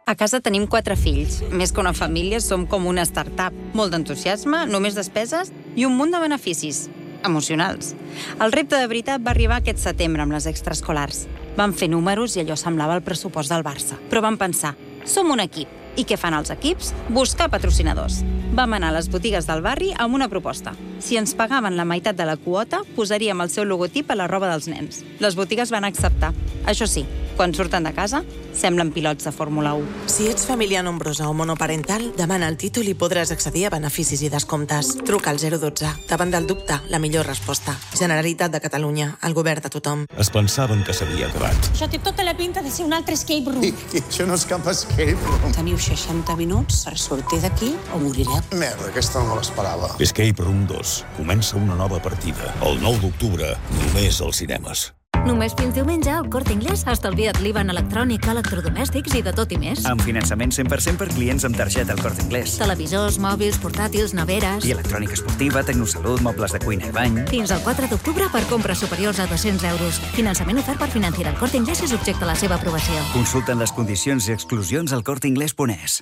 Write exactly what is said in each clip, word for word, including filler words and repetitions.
A casa tenim quatre fills. Més que una família, som com una startup. Molt d'entusiasme, només despeses i un munt de beneficis emocionals. El repte de veritat va arribar aquest setembre amb les extraescolars. Vam fer números i allò semblava el pressupost del Barça. Però vam pensar, som un equip. I què fan els equips? Buscar patrocinadors. Vam anar a les botigues del barri amb una proposta. Si ens pagaven la meitat de la quota, posaríem el seu logotip a la roba dels nens. Les botigues van acceptar. Això sí, quan surten de casa, semblen pilots de Fórmula u. Si ets família nombrosa o monoparental, demana el títol i podràs accedir a beneficis i descomptes. Truca al zero dotze. Davant del dubte, la millor resposta. Generalitat de Catalunya, el govern de tothom. Es pensaven que s'havia acabat. Això té tota la pinta de ser un altre escape room. I, i això no és cap escape room. Teniu seixanta minuts per sortir d'aquí o morireu. Merda, aquesta no me l'esperava. Escape Room dos. Comença una nova partida. El nou d'octubre, només als cinemes. Només fins diumenge al Corte Inglés estalvia't l'I V A en electrònica, electrodomèstics i de tot i més. Amb finançament cent per cent per clients amb targeta al Corte Inglés. Televisors, mòbils, portàtils, neveres... I electrònica esportiva, tecnosalut, mobles de cuina i bany... Fins al quatre d'octubre per compres superiors a dos-cents euros. Finançament ofert per Financiera. El Corte Inglés és objecte a la seva aprovació. Consulten les condicions i exclusions al corte inglés punt es.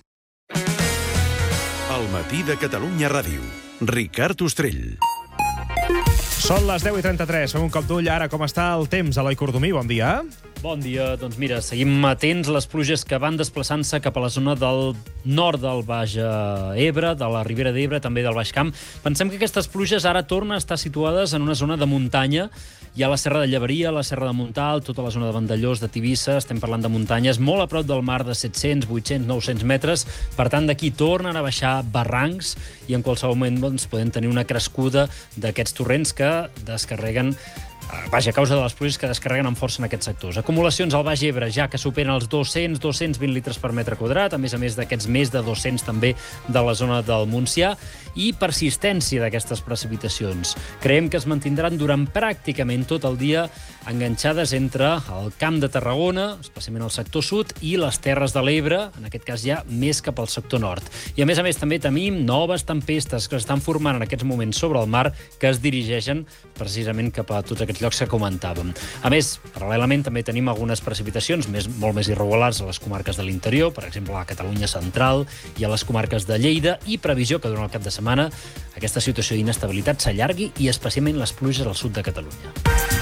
El matí de Catalunya Ràdio. Ricard Ostrell. Són les deu i trenta-tres. Fem un cop d'ull ara com està el temps. Eloi Cordomí, bon dia. Bon dia. Doncs mira, seguim atents les pluges que van desplaçant-se cap a la zona del nord del Baix Ebre, de la Ribera d'Ebre, també del Baix Camp. Pensem que aquestes pluges ara tornen a estar situades en una zona de muntanya. Hi ha la Serra de Lleberia, la Serra de Montal, tota la zona de Vandellós, de Tivissa. Estem parlant de muntanyes molt a prop del mar, de set-cents, vuit-cents, nou-cents metres. Per tant, d'aquí tornen a baixar barrancs i en qualsevol moment doncs, podem tenir una crescuda d'aquests torrents que descarreguen Vaja, a causa de les pluges que descarreguen amb força en aquests sectors. Acumulacions al Baix Ebre ja que superen els dos-cents a dos-cents vint litres per metre quadrat, a més a més d'aquests més de dos-cents també de la zona del Montsià, i persistència d'aquestes precipitacions. Creiem que es mantindran durant pràcticament tot el dia enganxades entre el Camp de Tarragona, especialment el sector sud, i les Terres de l'Ebre, en aquest cas ja més cap al sector nord. I a més a més també tenim noves tempestes que s'estan formant en aquests moments sobre el mar que es dirigeixen precisament cap a tots aquests llocs que comentàvem. A més, paral·lelament també tenim algunes precipitacions més, molt més irregulars a les comarques de l'interior, per exemple a la Catalunya central i a les comarques de Lleida, i previsió que durant el cap de setmana aquesta situació d'inestabilitat s'allargui i especialment les pluges al sud de Catalunya.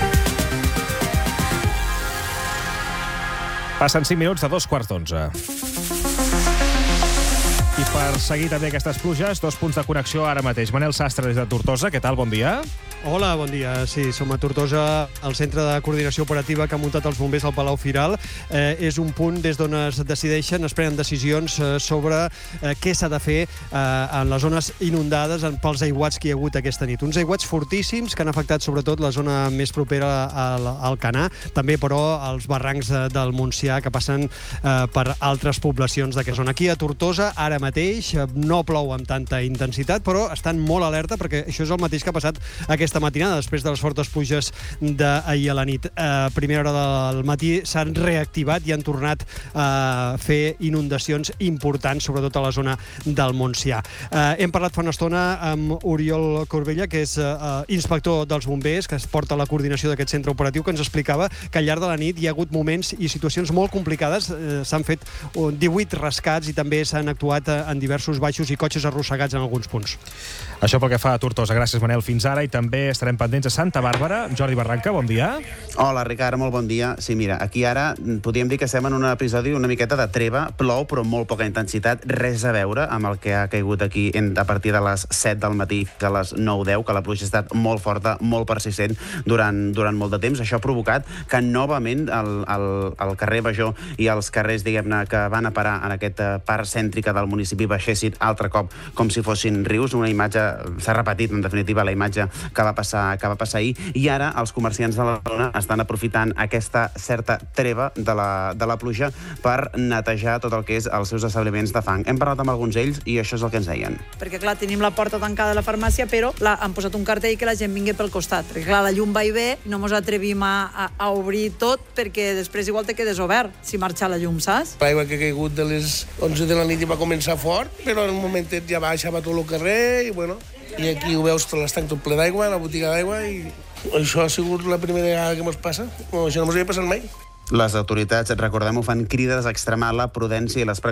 Passen cinc minuts de dos quarts d'onze. I per seguir també aquestes pluges, dos punts de connexió ara mateix. Manel Sastre des de Tortosa, què tal? Bon dia. Hola, bon dia. Sí, som a Tortosa, al centre de coordinació operativa que han muntat els bombers al Palau Firal. Eh, és un punt des d'on es decideixen, es prenen decisions eh, sobre eh, què s'ha de fer eh, en les zones inundades en, pels aiguats que hi ha hagut aquesta nit. Uns aiguats fortíssims que han afectat sobretot la zona més propera al, al Canà, també, però, els barrancs de, del Montsià que passen eh, per altres poblacions d'aquesta zona. Aquí a Tortosa, ara mateix, no plou amb tanta intensitat, però estan molt alerta perquè això és el mateix que ha passat aquesta matinada, després de les fortes pluges d'ahir a la nit. A primera hora del matí s'han reactivat i han tornat a fer inundacions importants, sobretot a la zona del Montsià. Eh, hem parlat fa una estona amb Oriol Corbella, que és eh, inspector dels bombers, que es porta la coordinació d'aquest centre operatiu, que ens explicava que al llarg de la nit hi ha hagut moments i situacions molt complicades. Eh, s'han fet divuit rescats i també s'han actuat en diversos baixos i cotxes arrossegats en alguns punts. Això pel que fa a Tortosa. Gràcies, Manel. Fins ara. I també estarem pendents a Santa Bàrbara. Jordi Barranca, bon dia. Hola, Ricard, molt bon dia. Sí, mira, aquí ara podríem dir que estem en un episodi una miqueta de treva. Plou, però molt poca intensitat. Res a veure amb el que ha caigut aquí a partir de les set del matí fins a les nou deu, que la pluja ha estat molt forta, molt persistent durant, durant molt de temps. Això ha provocat que novament el, el, el carrer Major i els carrers, diguem-ne, que van a parar en aquesta part cèntrica del municipi baixessin altre cop com si fossin rius. Una imatge, s'ha repetit en definitiva la imatge que va passar, que va passar ahir, i ara els comerciants de la zona estan aprofitant aquesta certa treva de la, de la pluja per netejar tot el que és els seus establiments de fang. Hem parlat amb alguns d'ells i això és el que ens deien. Perquè, clar, tenim la porta tancada de la farmàcia, però la, han posat un cartell que la gent vingui pel costat. Perquè, clar, la llum va i ve, no mos atrevim a, a, a obrir tot perquè després igual te quedes obert si marxa la llum, saps? L'aigua que ha caigut de les onze de la nit va començar fort, però en un momentet ja baixava tot el carrer i, bueno, i aquí ho veus, l'estanc tot ple d'aigua, la botiga d'aigua, i això ha sigut la primera vegada que mos passa. No, això no mos havia passat mai. Les autoritats, recordem-ho, fan crides a extremar la prudència i les precaucions